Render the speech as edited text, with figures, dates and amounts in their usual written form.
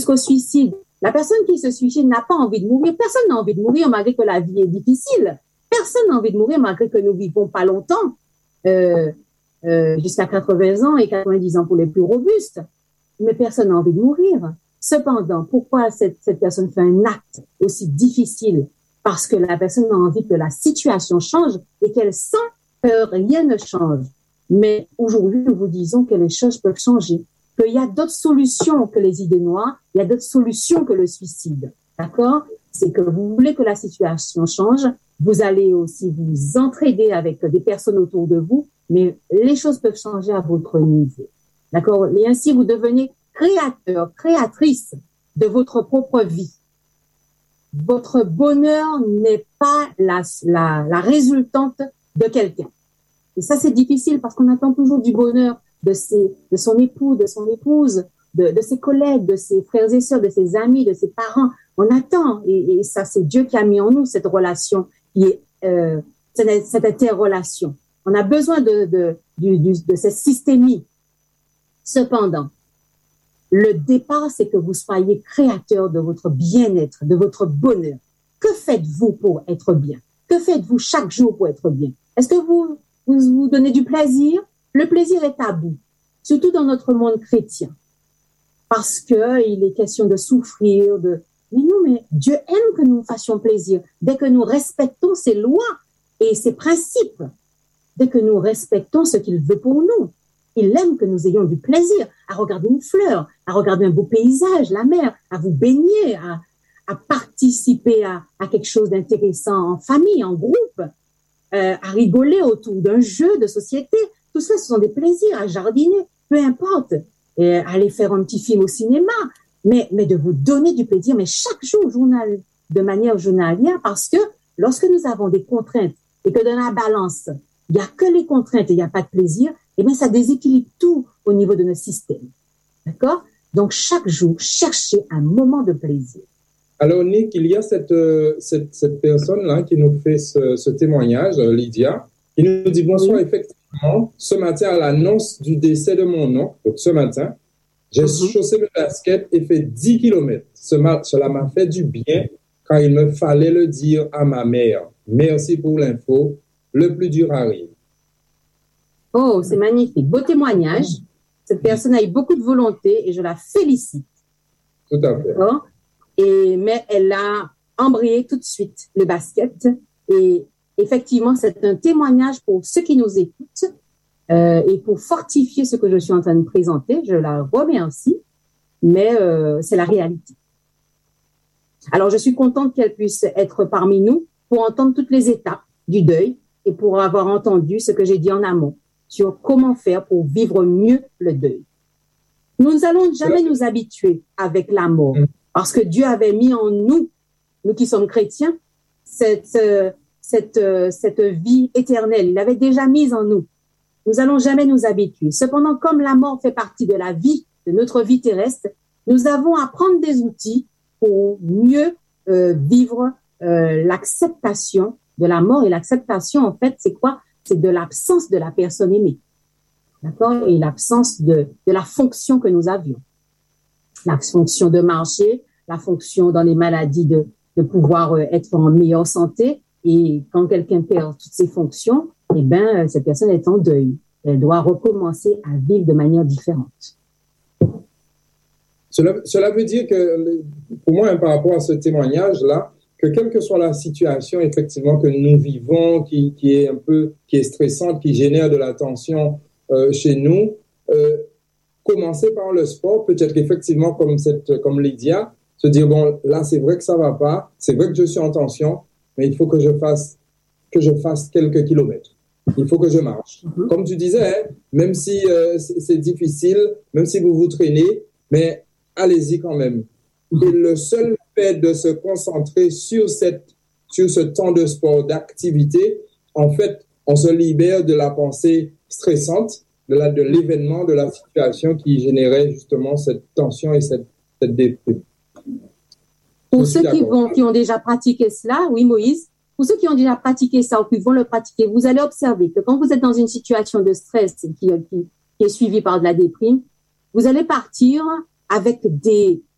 jusqu'au suicide. La personne qui se suicide n'a pas envie de mourir. Personne n'a envie de mourir malgré que la vie est difficile. Personne n'a envie de mourir malgré que nous vivons pas longtemps, jusqu'à 80 ans et 90 ans pour les plus robustes. Mais personne n'a envie de mourir. Cependant, pourquoi cette personne fait un acte aussi difficile? Parce que la personne a envie que la situation change et qu'elle sent que rien ne change. Mais aujourd'hui, nous vous disons que les choses peuvent changer, qu'il y a d'autres solutions que les idées noires, il y a d'autres solutions que le suicide. D'accord? C'est que vous voulez que la situation change, vous allez aussi vous entraider avec des personnes autour de vous, mais les choses peuvent changer à votre niveau. D'accord? Et ainsi, vous devenez créateur, créatrice de votre propre vie. Votre bonheur n'est pas la résultante de quelqu'un. Et ça, c'est difficile parce qu'on attend toujours du bonheur de son époux, de son épouse, de ses collègues, de ses frères et sœurs, de ses amis, de ses parents. On attend. Et ça, c'est Dieu qui a mis en nous cette relation qui est, cette interrelation. On a besoin de cette systémie. Cependant, le départ, c'est que vous soyez créateur de votre bien-être, de votre bonheur. Que faites-vous pour être bien? Que faites-vous chaque jour pour être bien? Est-ce que vous donnez du plaisir? Le plaisir est tabou, surtout dans notre monde chrétien. Parce que il est question de souffrir, mais Dieu aime que nous fassions plaisir. Dès que nous respectons ses lois et ses principes, dès que nous respectons ce qu'il veut pour nous, il aime que nous ayons du plaisir à regarder une fleur, à regarder un beau paysage, la mer, à vous baigner, à participer à quelque chose d'intéressant en famille, en groupe, à rigoler autour d'un jeu de société. Tout ça, ce sont des plaisirs, à jardiner, peu importe, et aller faire un petit film au cinéma, mais de vous donner du plaisir, mais chaque jour, de manière journalière, parce que lorsque nous avons des contraintes et que dans la balance, il n'y a que les contraintes et il n'y a pas de plaisir, eh bien, ça déséquilibre tout au niveau de notre système. D'accord? Donc, chaque jour, cherchez un moment de plaisir. Alors, Nick, il y a cette personne-là qui nous fait ce témoignage, Lydia, qui nous dit « Bonsoir, effectivement, ce matin, à l'annonce du décès de mon oncle, donc ce matin, j'ai chaussé le basket et fait 10 km. Cela m'a fait du bien quand il me fallait le dire à ma mère. Merci pour l'info. Le plus dur arrive. » Oh, c'est magnifique. Beau témoignage. Cette personne a eu beaucoup de volonté et je la félicite. Tout à fait. D'accord? Mais elle a embrayé tout de suite le basket. Et effectivement, c'est un témoignage pour ceux qui nous écoutent et pour fortifier ce que je suis en train de présenter. Je la remercie, mais c'est la réalité. Alors, je suis contente qu'elle puisse être parmi nous pour entendre toutes les étapes du deuil et pour avoir entendu ce que j'ai dit en amont sur comment faire pour vivre mieux le deuil. Nous n'allons jamais nous habituer avec la mort parce que Dieu avait mis en nous qui sommes chrétiens, cette vie éternelle. Il l'avait déjà mise en nous. Nous allons jamais nous habituer. Cependant, comme la mort fait partie de la vie, de notre vie terrestre, nous avons à prendre des outils pour mieux vivre l'acceptation de la mort. Et l'acceptation, en fait, c'est quoi? C'est de l'absence de la personne aimée. D'accord? Et l'absence de la fonction que nous avions. La fonction de marcher, la fonction dans les maladies de pouvoir être en meilleure santé. Et quand quelqu'un perd toutes ses fonctions, eh ben, cette personne est en deuil. Elle doit recommencer à vivre de manière différente. Cela veut dire que, pour moi, par rapport à ce témoignage-là, que quelle que soit la situation, effectivement, que nous vivons, qui est stressante, qui génère de la tension chez nous, commencer par le sport, peut-être qu'effectivement, comme Lydia, se dire, bon, là, c'est vrai que ça va pas, c'est vrai que je suis en tension, mais il faut que je fasse quelques kilomètres. Il faut que je marche. Comme tu disais, même si c'est difficile, même si vous vous traînez, mais allez-y quand même. Et le seul fait de se concentrer sur ce temps de sport, d'activité, en fait, on se libère de la pensée stressante, de l'événement, de la situation qui générait justement cette tension et cette déprime. Pour ceux qui ont déjà pratiqué cela, oui, Moïse, pour ceux qui ont déjà pratiqué ça ou qui vont le pratiquer, vous allez observer que quand vous êtes dans une situation de stress qui est suivie par de la déprime, vous allez partir avec des